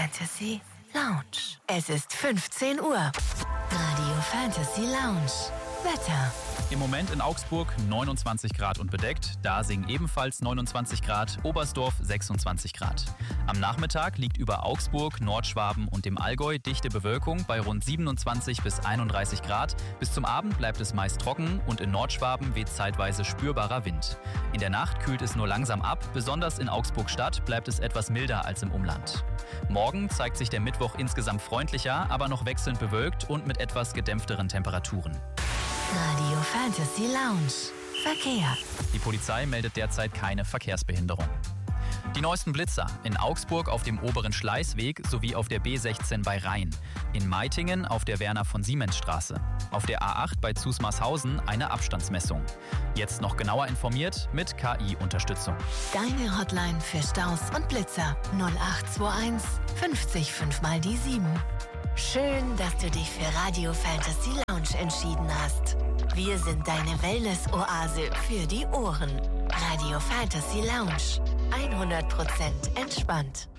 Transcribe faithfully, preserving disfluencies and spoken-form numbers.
Fantasy Lounge. Es ist fünfzehn Uhr. Radio Fantasy Lounge. Wetter. Im Moment in Augsburg neunundzwanzig Grad und bedeckt, Dasing ebenfalls neunundzwanzig Grad, Oberstdorf sechsundzwanzig Grad. Am Nachmittag liegt über Augsburg, Nordschwaben und dem Allgäu dichte Bewölkung bei rund siebenundzwanzig bis einunddreißig Grad. Bis zum Abend bleibt es meist trocken und in Nordschwaben weht zeitweise spürbarer Wind. In der Nacht kühlt es nur langsam ab, besonders in Augsburg-Stadt bleibt es etwas milder als im Umland. Morgen zeigt sich der Mittwoch insgesamt freundlicher, aber noch wechselnd bewölkt und mit etwas gedämpfteren Temperaturen. Radio Fantasy Lounge. Verkehr. Die Polizei meldet derzeit keine Verkehrsbehinderung. Die neuesten Blitzer in Augsburg auf dem oberen Schleißweg sowie auf der B sechzehn bei Rhein. In Meitingen auf der Werner-von-Siemens-Straße. Auf der A acht bei Zusmarshausen eine Abstandsmessung. Jetzt noch genauer informiert mit K I-Unterstützung. Deine Hotline für Staus und Blitzer null acht zwei eins fünfzig fünf mal die sieben. Schön, dass du dich für Radio Fantasy Lounge entschieden hast. Wir sind deine Wellness-Oase für die Ohren. Radio Fantasy Lounge. hundert Prozent entspannt.